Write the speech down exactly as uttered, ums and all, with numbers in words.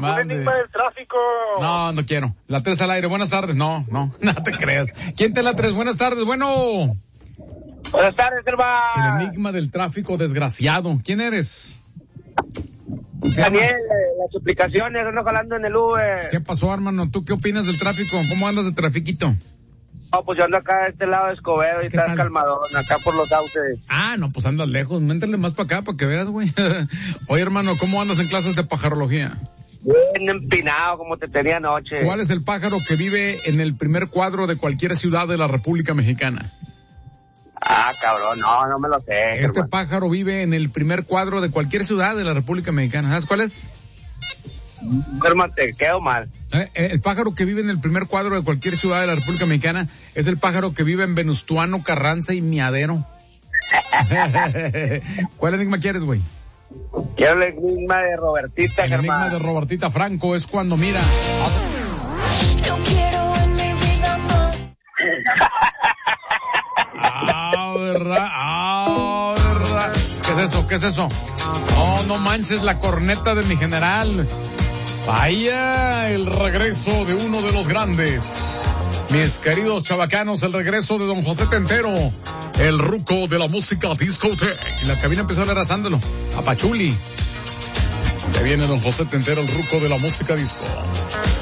un enigma del tráfico. No, no quiero. La tres al aire. Buenas tardes. No, no, no te creas. ¿Quién te la tres? Buenas tardes. Bueno. Buenas tardes, hermano. El enigma del tráfico desgraciado. ¿Quién eres? Daniel, las suplicaciones, ando jalando en el Uber. ¿Qué pasó, hermano? ¿Tú qué opinas del tráfico? ¿Cómo andas de trafiquito? No, pues yo ando acá de este lado de Escobedo y estás calmadón, acá por los sauces. Ah, no, pues andas lejos. Méntele más para acá para que veas, güey. Oye, hermano, ¿cómo andas en clases de pajarología? Bien empinado, como te tenía anoche. ¿Cuál es el pájaro que vive en el primer cuadro de cualquier ciudad de la República Mexicana? Ah, cabrón, no, no me lo sé. Este hermano. pájaro vive en el primer cuadro de cualquier ciudad de la República Mexicana. ¿Sabes cuál es? Hermano, te quedo mal. Eh, el pájaro que vive en el primer cuadro de cualquier ciudad de la República Mexicana es el pájaro que vive en Venustiano, Carranza y Miadero. ¿Cuál enigma quieres, güey? Quiero el enigma de Robertita, El Germán. enigma de Robertita Franco es cuando mira... No quiero en mi vida más. Ah, verdad, ah, verdad. ¿Qué es eso? ¿Qué es eso? No, no manches la corneta de mi general. Vaya, el regreso de uno de los grandes. Mis queridos chavacanos, el regreso de don José Tentero, el ruco de la música discoteca. Y la cabina empezó a leer asándolo. A Pachuli. Ya viene don José Tentero, el ruco de la música disco.